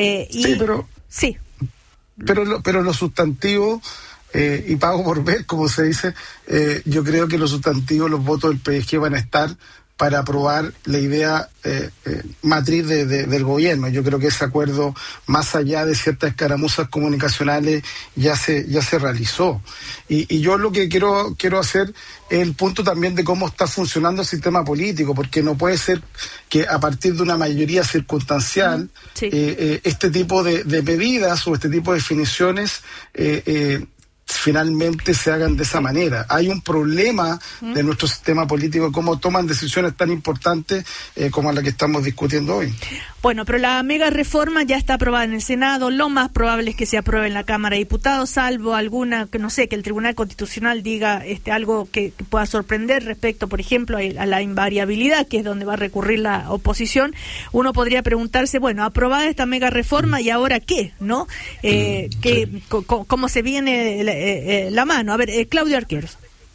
[SPEAKER 3] Pero los sustantivos, y pago por ver, como se dice, yo creo que los sustantivos, los votos del PSG van a estar para aprobar la idea matriz del gobierno. Yo creo que ese acuerdo, más allá de ciertas escaramuzas comunicacionales, ya se realizó. Y yo lo que quiero hacer es el punto también de cómo está funcionando el sistema político, porque no puede ser que a partir de una mayoría circunstancial este tipo de medidas o este tipo de definiciones finalmente se hagan de esa manera. Hay un problema de nuestro sistema político, cómo toman decisiones tan importantes como la que estamos discutiendo hoy.
[SPEAKER 2] Bueno, pero la mega reforma ya está aprobada en el Senado. Lo más probable es que se apruebe en la Cámara de Diputados, salvo alguna, que no sé, que el Tribunal Constitucional diga algo que pueda sorprender respecto, por ejemplo, a la invariabilidad, que es donde va a recurrir la oposición. Uno podría preguntarse, bueno, aprobada esta mega reforma, ¿y ahora qué? ¿No? ¿Cómo se viene la mano? A ver, Claudio Arqueros.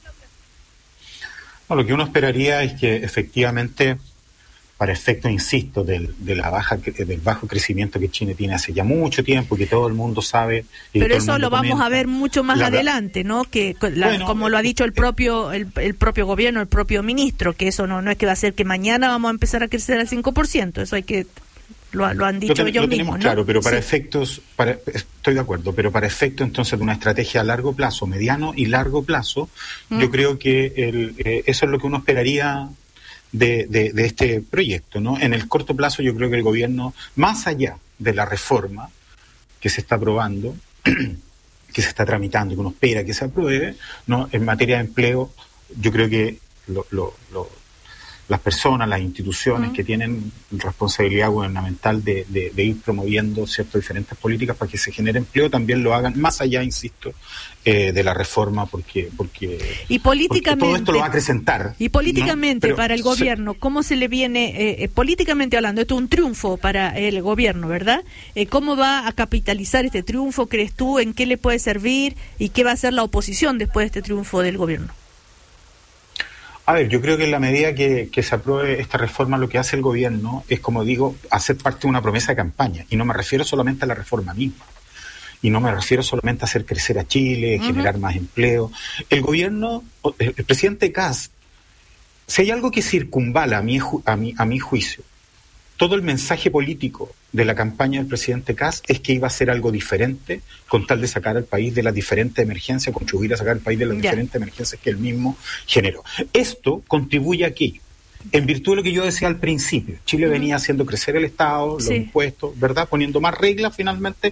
[SPEAKER 4] No, lo que uno esperaría es que efectivamente, para efecto, insisto, del bajo crecimiento que Chile tiene hace ya mucho tiempo, que todo el mundo sabe.
[SPEAKER 2] Pero eso lo vamos a ver mucho más adelante, ¿no? Como lo ha dicho el propio gobierno, el propio ministro, que eso no es que va a ser que mañana vamos a empezar a crecer al 5%, eso hay que... Lo han dicho ellos mismos,
[SPEAKER 4] tenemos, ¿no? Claro, pero para efectos, estoy de acuerdo, pero para efectos entonces de una estrategia a largo plazo, mediano y largo plazo, yo creo que eso es lo que uno esperaría de este proyecto, ¿no? En el corto plazo yo creo que el gobierno, más allá de la reforma que se está aprobando, que se está tramitando y que uno espera que se apruebe, ¿no? En materia de empleo, yo creo que las personas, las instituciones que tienen responsabilidad gubernamental de ir promoviendo ciertas diferentes políticas para que se genere empleo, también lo hagan, más allá, insisto, de la reforma, porque
[SPEAKER 2] y políticamente,
[SPEAKER 4] todo esto lo va a acrecentar.
[SPEAKER 2] Y políticamente, ¿no? Para el gobierno, ¿cómo se le viene, políticamente hablando, esto es un triunfo para el gobierno, ¿verdad? ¿Cómo va a capitalizar este triunfo, crees tú? ¿En qué le puede servir? ¿Y qué va a hacer la oposición después de este triunfo del gobierno?
[SPEAKER 4] A ver, yo creo que en la medida que se apruebe esta reforma, lo que hace el gobierno es, como digo, hacer parte de una promesa de campaña. Y no me refiero solamente a la reforma misma. Y no me refiero solamente a hacer crecer a Chile, generar más empleo. El gobierno, el presidente Kast, si hay algo que circunvala a mi juicio, todo el mensaje político de la campaña del presidente Kast es que iba a hacer algo diferente con tal de sacar al país de las diferentes emergencias, contribuir a sacar al país de las diferentes emergencias que él mismo generó. Esto contribuye a que, en virtud de lo que yo decía al principio, Chile venía haciendo crecer el Estado, los impuestos, ¿verdad? Poniendo más reglas finalmente,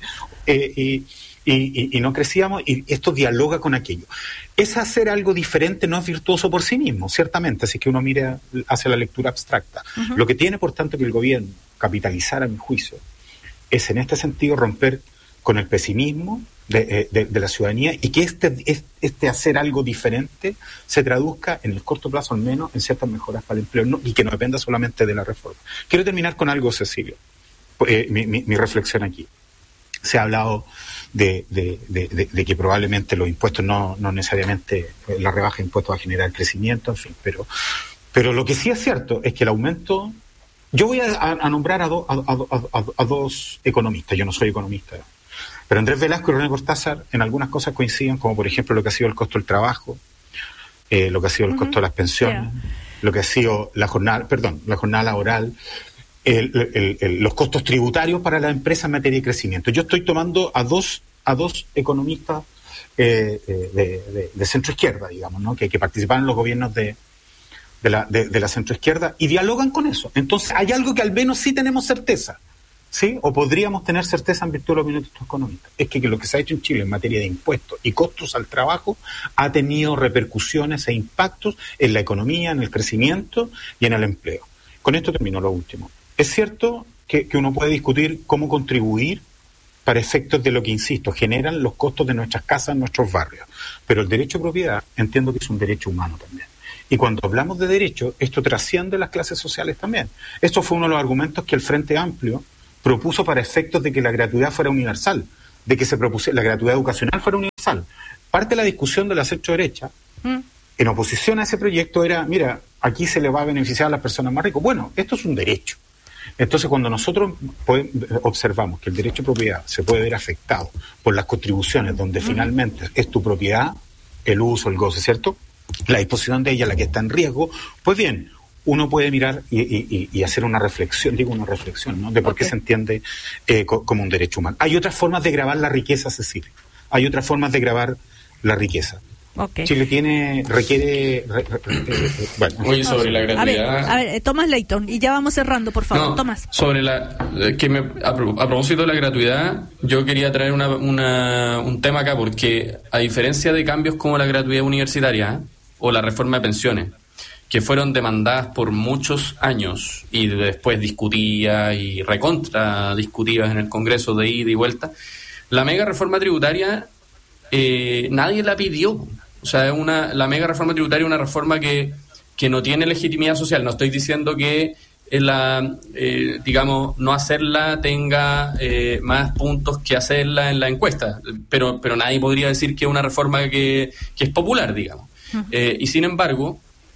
[SPEAKER 4] y no crecíamos, y esto dialoga con aquello. Es hacer algo diferente, no es virtuoso por sí mismo, ciertamente, así que uno mire hacia la lectura abstracta. Lo que tiene, por tanto, que el gobierno capitalizar, a mi juicio, es en este sentido romper con el pesimismo de la ciudadanía, y que este hacer algo diferente se traduzca, en el corto plazo al menos, en ciertas mejoras para el empleo, y que no dependa solamente de la reforma. Quiero terminar con algo, Cecilio, mi reflexión aquí. Se ha hablado de que probablemente los impuestos no necesariamente, la rebaja de impuestos va a generar crecimiento, en fin, pero lo que sí es cierto es que el aumento, yo voy a nombrar a dos economistas, yo no soy economista, pero Andrés Velasco y René Cortázar en algunas cosas coinciden, como por ejemplo lo que ha sido el costo del trabajo, lo que ha sido el costo de las pensiones, lo que ha sido la jornada laboral, los costos tributarios para las empresas en materia de crecimiento. Yo estoy tomando a dos economistas de centro izquierda, digamos, ¿no? que participaron en los gobiernos de la centro izquierda y dialogan con eso. Entonces hay algo que al menos sí tenemos certeza, ¿sí? O podríamos tener certeza en virtud de lo que estos economistas, es que lo que se ha hecho en Chile en materia de impuestos y costos al trabajo ha tenido repercusiones e impactos en la economía, en el crecimiento y en el empleo. Con esto termino lo último. Es cierto que uno puede discutir cómo contribuir para efectos de lo que, insisto, generan los costos de nuestras casas en nuestros barrios, pero el derecho a propiedad entiendo que es un derecho humano también. Y cuando hablamos de derecho, esto trasciende las clases sociales también. Esto fue uno de los argumentos que el Frente Amplio propuso para efectos de que la gratuidad fuera universal, de que la gratuidad educacional fuera universal. Parte de la discusión de la centro-derecha, en oposición a ese proyecto, era, mira, aquí se le va a beneficiar a las personas más ricas. Bueno, esto es un derecho. Entonces, cuando nosotros observamos que el derecho a propiedad se puede ver afectado por las contribuciones, donde finalmente es tu propiedad, el uso, el goce, ¿cierto?, la disposición de ella la que está en riesgo, pues bien, uno puede mirar y hacer una reflexión, ¿no?, de por qué se entiende como un derecho humano. Hay otras formas de gravar la riqueza, Cecilia. Hay otras formas de gravar la riqueza. Chile requiere bueno.
[SPEAKER 1] Oye, sobre la gratuidad.
[SPEAKER 2] A ver, Tomás Leighton, y ya vamos cerrando, por favor. Tomás.
[SPEAKER 1] Sobre a propósito de la gratuidad, yo quería traer un tema acá, porque a diferencia de cambios como la gratuidad universitaria o la reforma de pensiones, que fueron demandadas por muchos años y después discutidas y recontra discutidas en el Congreso de ida y vuelta, la mega reforma tributaria nadie la pidió. O sea, la mega reforma tributaria es una reforma que no tiene legitimidad social. No estoy diciendo que digamos, no hacerla tenga más puntos que hacerla en la encuesta, pero nadie podría decir que es una reforma que es popular, digamos. Y sin embargo,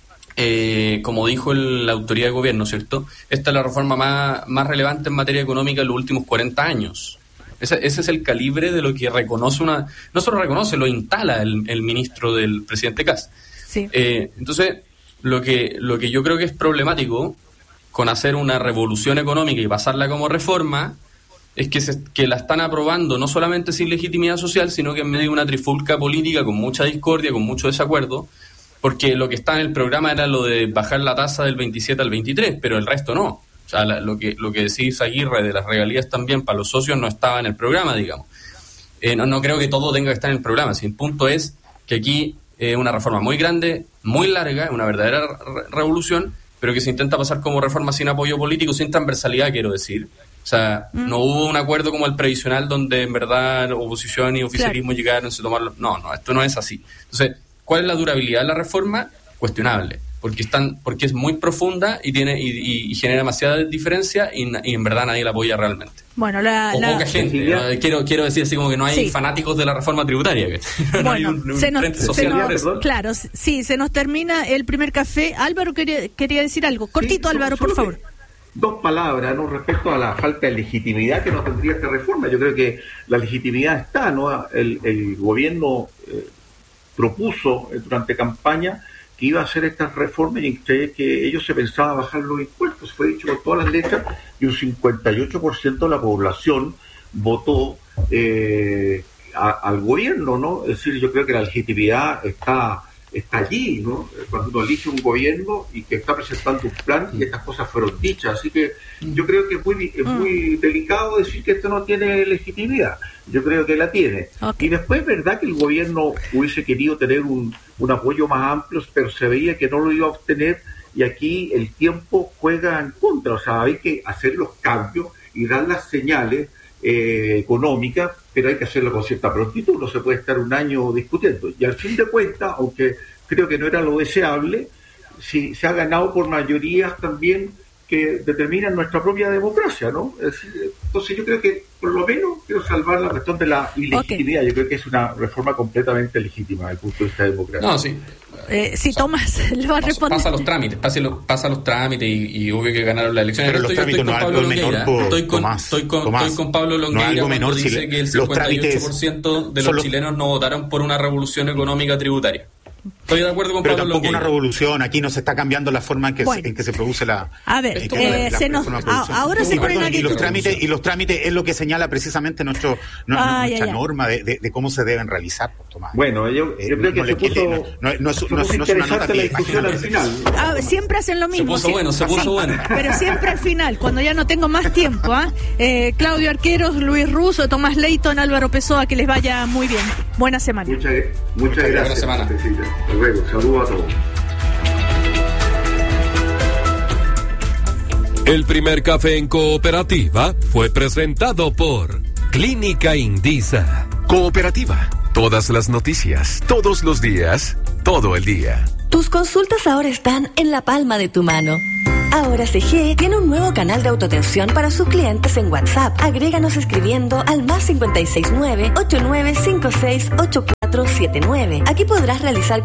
[SPEAKER 1] como dijo la autoridad de gobierno, ¿cierto?, esta es la reforma más relevante en materia económica en los últimos 40 años. Ese es el calibre de lo que reconoce no solo reconoce, lo instala el ministro del presidente Kast.
[SPEAKER 2] Sí.
[SPEAKER 1] Entonces, lo que yo creo que es problemático con hacer una revolución económica y pasarla como reforma es que la están aprobando no solamente sin legitimidad social, sino que en medio de una trifulca política con mucha discordia, con mucho desacuerdo, porque lo que está en el programa era lo de bajar la tasa del 27 al 23, pero el resto no. O sea, lo que decís, Aguirre, de las regalías también para los socios no estaba en el programa, digamos. No creo que todo tenga que estar en el programa. El punto es que aquí es una reforma muy grande, muy larga, una verdadera revolución, pero que se intenta pasar como reforma sin apoyo político, sin transversalidad, quiero decir. O sea, no hubo un acuerdo como el previsional donde en verdad oposición y oficialismo llegaron, se tomaron... No, esto no es así. Entonces, ¿cuál es la durabilidad de la reforma? Cuestionable. Porque es muy profunda y genera demasiada diferencia y en verdad nadie la apoya realmente.
[SPEAKER 2] Bueno,
[SPEAKER 1] poca gente. Quiero decir así como que no hay fanáticos de la reforma tributaria.
[SPEAKER 2] Bueno,
[SPEAKER 1] no hay un frente social.
[SPEAKER 2] Claro, sí, se nos termina el primer café. Álvaro quería decir algo. Cortito, Álvaro, por favor.
[SPEAKER 5] Dos palabras, ¿no?, respecto a la falta de legitimidad que no tendría esta reforma. Yo creo que la legitimidad está, ¿no? El gobierno propuso durante campaña que iba a hacer estas reformas y que ellos se pensaban bajar los impuestos. Fue dicho con todas las letras y un 58% de la población votó al gobierno, ¿no? Es decir, yo creo que la legitimidad está allí, ¿no? Cuando uno elige un gobierno y que está presentando un plan y estas cosas fueron dichas. Así que yo creo que es muy delicado decir que esto no tiene legitimidad. Yo creo que la tiene. Y después es verdad que el gobierno hubiese querido tener un apoyo más amplio, pero se veía que no lo iba a obtener y aquí el tiempo juega en contra. O sea, hay que hacer los cambios y dar las señales económicas, pero hay que hacerlo con cierta prontitud. No se puede estar un año discutiendo. Y al fin de cuentas, aunque creo que no era lo deseable, si se ha ganado por mayorías también que determinan nuestra propia democracia, ¿no? Entonces yo creo que por lo menos quiero salvar la cuestión de la ilegitimidad. Yo creo que es una reforma completamente legítima desde el punto de vista democrático.
[SPEAKER 1] No, sí.
[SPEAKER 2] Sí, Tomás, le va a responder.
[SPEAKER 1] Pasa los trámites y obvio que ganaron la elección.
[SPEAKER 4] Pero estoy con Pablo Longueira.
[SPEAKER 1] Estoy con Pablo Longueira cuando dice que el 58% de los chilenos no votaron por una revolución económica tributaria. Estoy de acuerdo con
[SPEAKER 4] pero
[SPEAKER 1] Pablo
[SPEAKER 4] tampoco
[SPEAKER 1] Longueira.
[SPEAKER 4] una revolución. Aquí no se está cambiando la forma en que,
[SPEAKER 2] Bueno.
[SPEAKER 4] en que se produce la.
[SPEAKER 2] A ver, ahora se ponen aquí.
[SPEAKER 4] Y los trámites es lo que señala precisamente nuestra norma de cómo se deben realizar, Tomás.
[SPEAKER 5] Bueno, yo creo que
[SPEAKER 4] no es una nota
[SPEAKER 5] la discusión al final.
[SPEAKER 2] Siempre hacen lo mismo.
[SPEAKER 1] Se puso bueno.
[SPEAKER 2] Pero siempre al final, cuando ya no tengo más tiempo. Claudio Arqueros, Luis Russo, Tomás Leighton, Álvaro Pessoa, que les vaya muy bien. Buena semana.
[SPEAKER 5] Muchas gracias.
[SPEAKER 1] Semana.
[SPEAKER 5] Hasta luego. Saludos a todos.
[SPEAKER 11] El primer café en cooperativa fue presentado por Clínica Indisa.
[SPEAKER 6] Cooperativa. Todas las noticias, todos los días, todo el día.
[SPEAKER 19] Tus consultas ahora están en la palma de tu mano. Ahora CG tiene un nuevo canal de autoatención para sus clientes en WhatsApp. Agréganos escribiendo al +569-8956-8479. Aquí podrás realizar